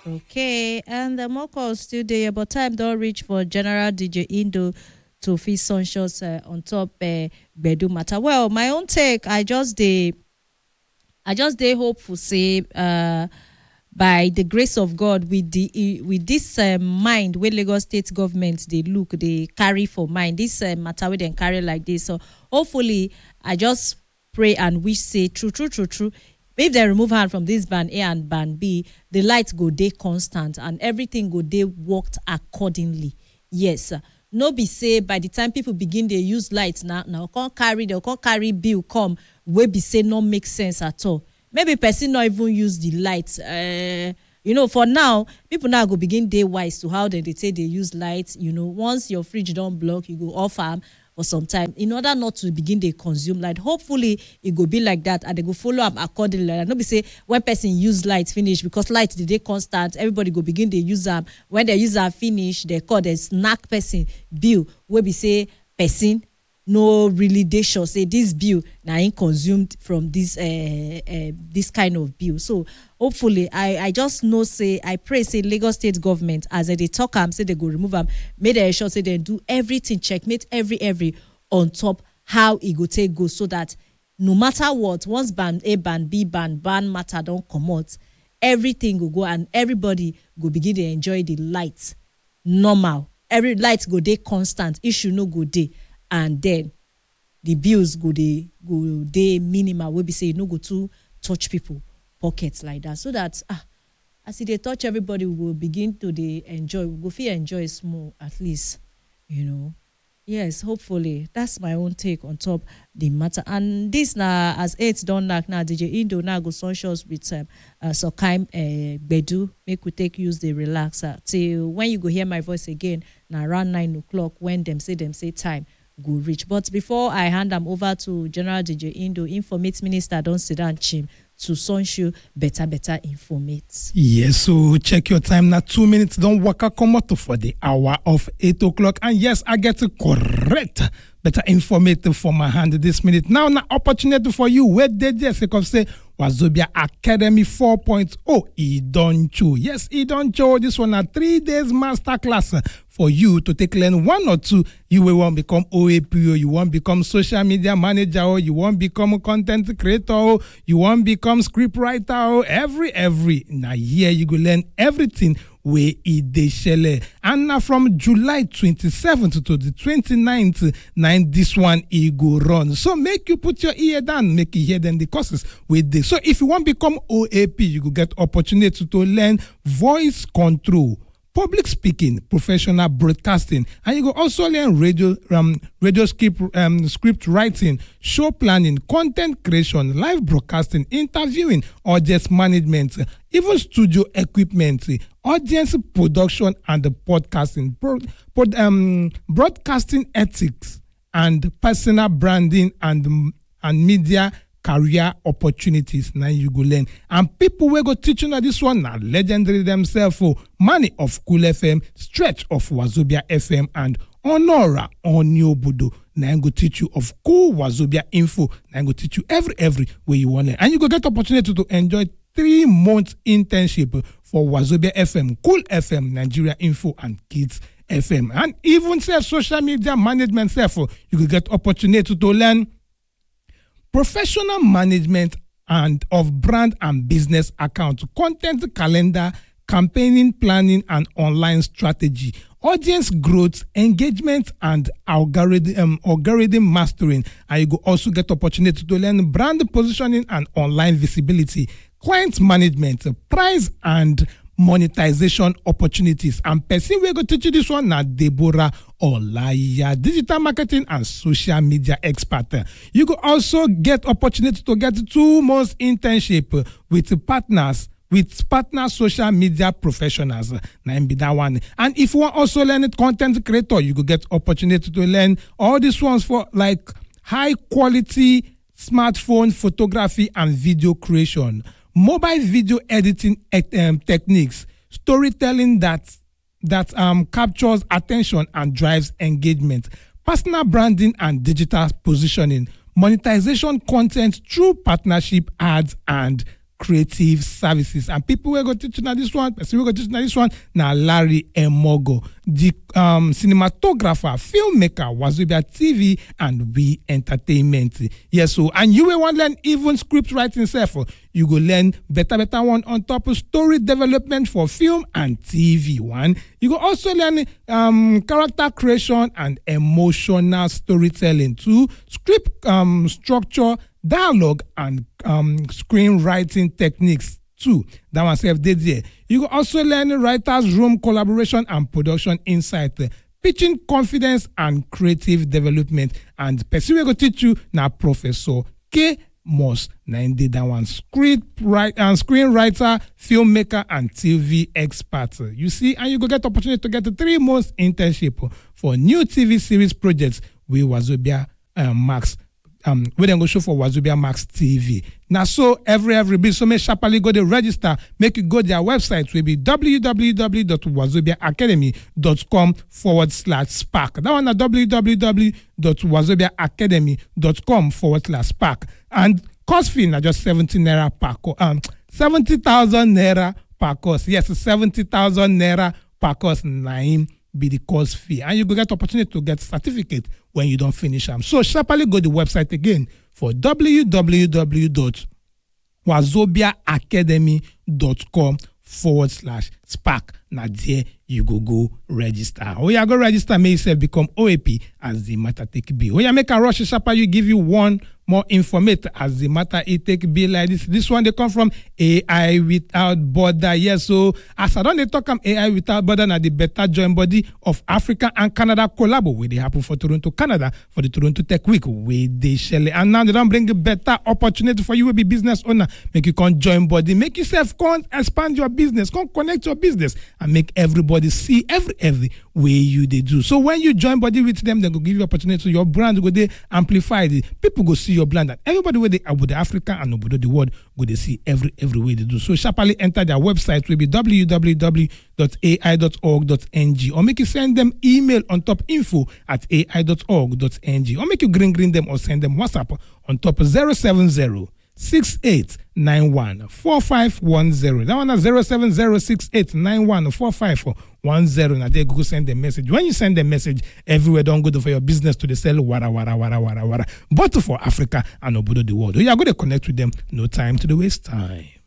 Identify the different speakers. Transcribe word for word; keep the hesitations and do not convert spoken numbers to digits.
Speaker 1: Okay, and the more calls still there, but time don't reach for General D J Indo to fit sunshots uh, on top uh, Bedu matter. Well, my own take, I just they, I just they hopeful say, uh, by the grace of God, with the with this uh, mind where Lagos State government they look, they carry for mind this uh, matter where they carry like this. So hopefully, I just pray and wish say true, true, true, true. If they remove hand from this band A and band B, the lights go day constant and everything go day worked accordingly. Yes. No be say by the time people begin they use lights now, now can't carry they can't carry bill come we be say no make sense at all. Maybe person not even use the lights. Uh, you know, for now, people now go begin day wise to how they, they say they use lights. You know, once your fridge don't block, you go off am for some time in order not to begin they consume light. Hopefully it go be like that and they go follow up accordingly. And not be say when person use light finish because light the day constant, everybody go begin they use them. When they use them finish, they call the snack person bill where be say person no really they sure say this bill now ain't consumed from this uh, uh this kind of bill. So hopefully I I just know say I pray say Lagos State government as they talk am say they go remove them, make they sure say they do everything checkmate every every on top how it go take go so that no matter what once band A band B band band matter don't come out, everything will go and everybody go begin to enjoy the lights normal. Every light go day constant, issue no go day. And then the bills go they go they minimal. We be say no go to touch people pockets like that, so that ah, as they touch everybody, we will begin to they enjoy. We go feel enjoy small at least, you know. Yes, hopefully that's my own take on top the matter. And this now as eight don't knock now D J Indo now go sunshots with um uh, so kind uh Bedu make we take use the relaxer till when you go hear my voice again now around nine o'clock when them say them say time. Go reach. But before I hand them over to General D J Indo, Informate Minister don't sit down chim to Sunshow better better informate.
Speaker 2: Yes, so check your time now. Two minutes don't work out come out for the hour of eight o'clock. And yes, I get it correct. Better informative for my hand this minute. Now, an opportunity for you. Where did you say Wazobia Academy four point oh? Idoncho. Yes, Idoncho. This one a three days master class for you to take learn one or two. You will want become O A P or you want become social media manager or you want become a content creator or you want become script writer or every every. Now here you go learn everything where it dey shele. And now from July twenty-seventh to the twenty-ninth, nine this one it go run. So make you put your ear down, make you hear then the courses with this. So if you want to become O A P, you go get opportunity to learn voice control, public speaking, professional broadcasting, and you go also learn radio um, radio script um, script writing, show planning, content creation, live broadcasting, interviewing, audience management, even studio equipment, audience production, and the podcasting, broad, broad, um, broadcasting ethics, and personal branding and and media career opportunities. Now you go learn. And people will go teach you now this one now legendary themselves for Money of Cool F M, Stretch of Wazobia F M, and Honora Onyobudo. Now I go teach you of cool Wazobia info. Now I go teach you every every way you want it. And you go get opportunity to enjoy three months internship for Wazobia F M, Cool F M, Nigeria Info, and Kids F M. And even self social media management self, you will get opportunity to learn professional management and of brand and business account, content calendar, campaigning planning, and online strategy, audience growth, engagement, and algorithm um, algorithm mastering. And you go also get opportunity to learn brand positioning and online visibility, client management, price and monetization opportunities. And person we go teach you this one now, Deborah Olaya, digital marketing and social media expert. You go also get opportunity to get two months internship with partners with partner social media professionals. Now be that one. And if you want also learn it content creator, you go get opportunity to learn all these ones for like high quality smartphone photography and video creation, mobile video editing um, techniques, storytelling that that um, captures attention and drives engagement, personal branding and digital positioning, monetization content through partnership ads and Creative Services. And people will go teach you now this one, person will go teach you now this one, now Larry Emogo, the um, cinematographer, filmmaker, Wazobia T V, and We Entertainment. Yes, so, and you will want to learn even script writing self. You go learn better, better one on top of story development for film and T V one. You go also learn um, character creation and emotional storytelling too, script um, structure, dialogue, and um, screenwriting techniques too. That one self did there. You go also learn writers' room collaboration and production insight, pitching confidence and creative development. And person we go teach you now, Professor K. Moss. Now indeed that one script write and screenwriter, filmmaker, and T V expert. You see, and you go get opportunity to get a three months internship for new T V series projects with Wazobia um, Max. Um, we then go show for Wazobia Max T V. Now, so every every bit, so make sharply go to register, make you go to their website, will be www.wazobiaacademy.com forward slash spark. That one at www.wazobiaacademy.com forward slash spark. And cost fee now just seventy naira per course. Um, seventy thousand naira per course. Yes, seventy thousand naira per course. Nine be the course fee, and you go get opportunity to get certificate when you don't finish them. So sharply go to the website again for www.wazobiaacademy.com forward slash spark. Now there you go go register. Oh yeah, go register, may yourself become O A P as the matter take be. Oh yeah, make a rush sharply, you give you one more informate as the matter it take be like this. This one they come from A I Without Border. Yes, so as I don't they talk am A I Without Border na the better join body of Africa and Canada collabo where they happen for Toronto, Canada for the Toronto Tech Week where they shell it. And now they don't bring a better opportunity for you to be business owner. Make you come join body, make yourself come expand your business, come connect your business and make everybody see every every way you they do. So when you join body with them, they go give you opportunity. Your brand go they amplify it. People go see your brand, and everybody where they are with the Africa and over the world go they see every every way they do. So sharply enter their website, will be w w w dot a i dot org dot n g, or make you send them email on top info at a i dot org dot n g, or make you green green them or send them WhatsApp on top zero seven zero six eight nine one four five one zero. That one is zero seven zero six eight nine one four five one zero. Now they go send the message. When you send the message, everywhere don't go to for your business to the sell wara wara wara wara wara. But for Africa and obodo the world, you are going to connect with them. No time to the waste time.